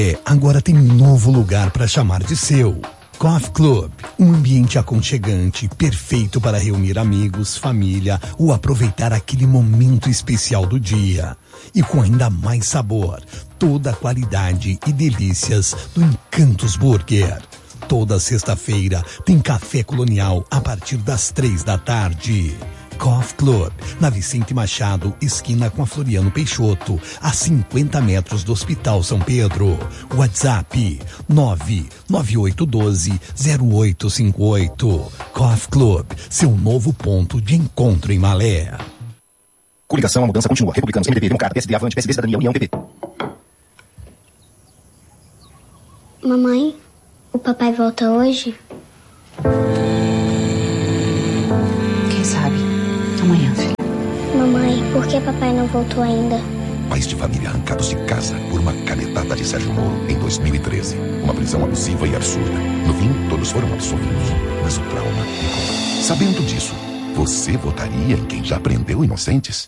Agora tem um novo lugar para chamar de seu. Coffee Club, um ambiente aconchegante, perfeito para reunir amigos, família ou aproveitar aquele momento especial do dia. E com ainda mais sabor, toda a qualidade e delícias do Encantos Burger. Toda sexta-feira tem café colonial a partir das 3 da tarde. Coffee Club, na Vicente Machado, esquina com a Floriano Peixoto, a 50 metros do Hospital São Pedro. WhatsApp 99812-0858. Coffee Club, seu novo ponto de encontro em Malé. Coligação, a mudança continua. Republicanos, MDB, Democrata, PSD, Avante, PSB, Cidadania, União, PP. Mamãe, o papai volta hoje? Quem sabe? Amanhã, filho. Mamãe, por que papai não voltou ainda? Pais de família arrancados de casa por uma canetada de Sérgio Moro em 2013. Uma prisão abusiva e absurda. No fim, todos foram absolvidos. Mas o trauma ficou. Sabendo disso, você votaria em quem já prendeu inocentes?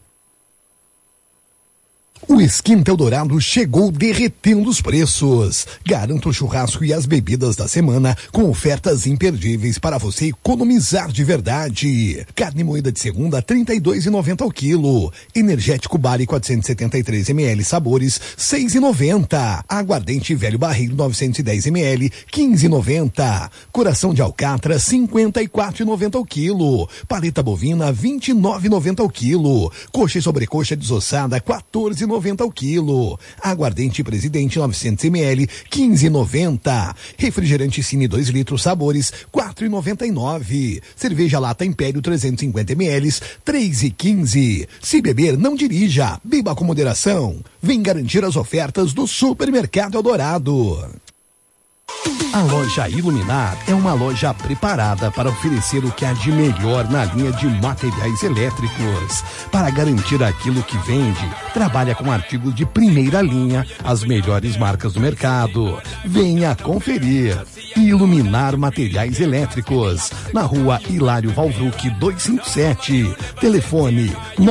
O Esquenta Eldorado chegou derretendo os preços. Garanta o churrasco e as bebidas da semana com ofertas imperdíveis para você economizar de verdade. Carne moída de segunda, R$ 32,90 ao quilo. Energético Bari 473 ml sabores, R$ 6,90. Aguardente Velho Barreiro 910 ml, R$ 15,90. Coração de alcatra, R$ 54,90 ao quilo. Paleta bovina, R$ 29,90 ao quilo. Coxa e sobrecoxa desossada, R$ 14,90 ao quilo. Aguardente Presidente 900 ml, 15,90. Refrigerante Cine 2 litros sabores, 4,99. Cerveja Lata Império 350 ml, 3,15. Se beber, não dirija. Beba com moderação. Vem garantir as ofertas do Supermercado Eldorado. A loja Iluminar é uma loja preparada para oferecer o que há de melhor na linha de materiais elétricos. Para garantir aquilo que vende, trabalha com artigos de primeira linha, as melhores marcas do mercado. Venha conferir. Iluminar Materiais Elétricos, na rua Hilário Valvruc 257. Telefone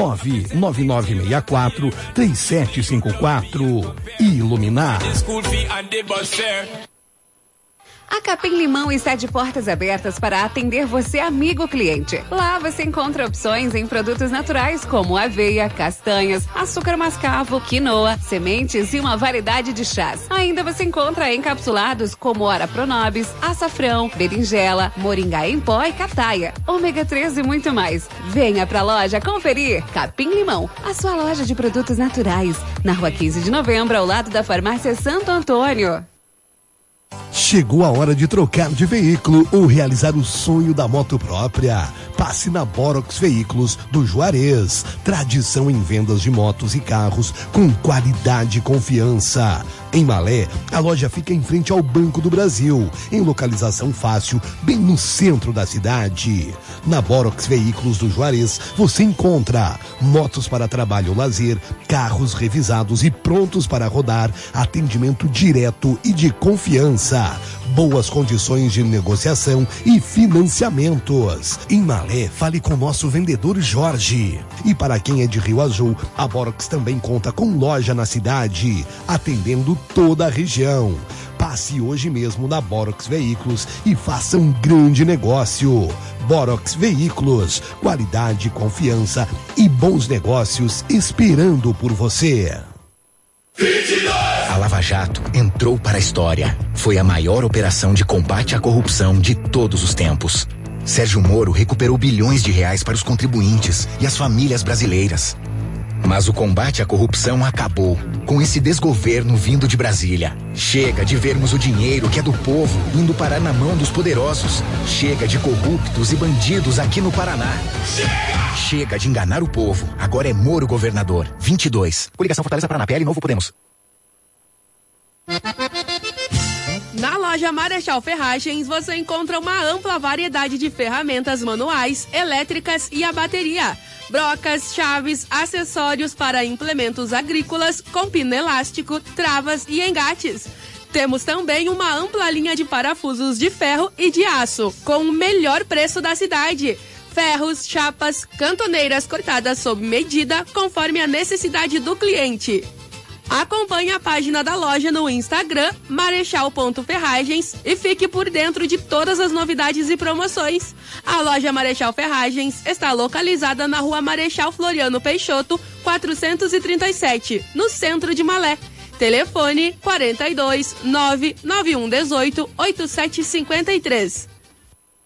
99964-3754. Iluminar. A Capim Limão está de portas abertas para atender você, amigo cliente. Lá você encontra opções em produtos naturais como aveia, castanhas, açúcar mascavo, quinoa, sementes e uma variedade de chás. Ainda você encontra encapsulados como Ora Pronobis, açafrão, berinjela, moringá em pó e cataia, ômega 3 e muito mais. Venha pra loja conferir. Capim Limão, a sua loja de produtos naturais. Na rua 15 de novembro, ao lado da farmácia Santo Antônio. Chegou a hora de trocar de veículo ou realizar o sonho da moto própria. Passe na Borox Veículos do Juarez. Tradição em vendas de motos e carros com qualidade e confiança. Em Malé, a loja fica em frente ao Banco do Brasil, em localização fácil, bem no centro da cidade. Na Borox Veículos do Juarez, você encontra motos para trabalho ou lazer, carros revisados e prontos para rodar, atendimento direto e de confiança, boas condições de negociação e financiamentos. Em Malé, fale com nosso vendedor Jorge. E para quem é de Rio Azul, a Borox também conta com loja na cidade, atendendo toda a região. Passe hoje mesmo na Borox Veículos e faça um grande negócio. Borox Veículos, qualidade, confiança e bons negócios esperando por você. 22! A Lava Jato entrou para a história. Foi a maior operação de combate à corrupção de todos os tempos. Sérgio Moro recuperou bilhões de reais para os contribuintes e as famílias brasileiras. Mas o combate à corrupção acabou com esse desgoverno vindo de Brasília. Chega de vermos o dinheiro que é do povo indo parar na mão dos poderosos. Chega de corruptos e bandidos aqui no Paraná. Chega de enganar o povo. Agora é Moro governador. 22. Coligação Fortaleza Paraná, PL Novo Podemos. Na loja Marechal Ferragens você encontra uma ampla variedade de ferramentas manuais, elétricas e a bateria. Brocas, chaves, acessórios para implementos agrícolas com pino elástico, travas e engates. Temos também uma ampla linha de parafusos de ferro e de aço, com o melhor preço da cidade. Ferros, chapas, cantoneiras cortadas sob medida, conforme a necessidade do cliente. Acompanhe a página da loja no Instagram, marechal.ferragens, e fique por dentro de todas as novidades e promoções. A loja Marechal Ferragens está localizada na rua Marechal Floriano Peixoto, 437, no centro de Malé. Telefone 42 99118 8753.